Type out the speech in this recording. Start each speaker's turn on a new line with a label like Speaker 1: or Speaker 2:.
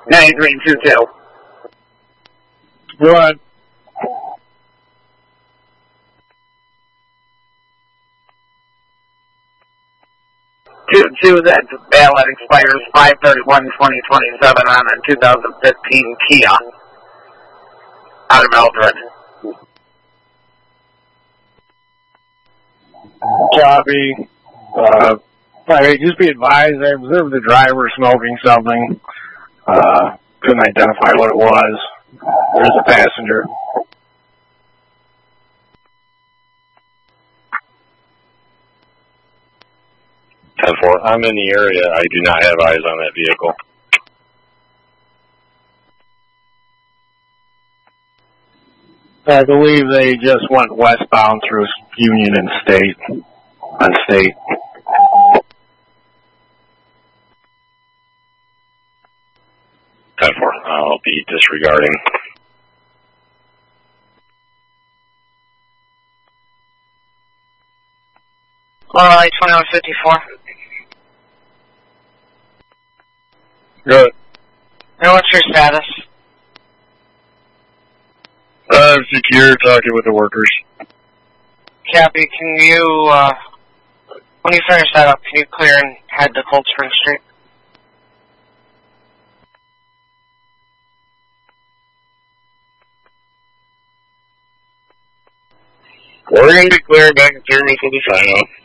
Speaker 1: 9322.
Speaker 2: Go ahead.
Speaker 1: 22, that ballot expires 5/31/2027 on a 2015 Kia out of Eldred.
Speaker 2: Copy. Just be advised, I observed the driver smoking something. Couldn't identify what it was. There's a passenger.
Speaker 3: I'm in the area. I do not have eyes on that vehicle.
Speaker 2: I believe they just went westbound through Union and State. On State.
Speaker 3: I'll be disregarding.
Speaker 4: Alright, 2154.
Speaker 2: Good.
Speaker 4: And what's your status?
Speaker 2: Secure, talking with the workers.
Speaker 4: Copy, can you, when you finish that up, can you clear and head to Cold Spring Street?
Speaker 3: We're going to be clear back at service with the sign off.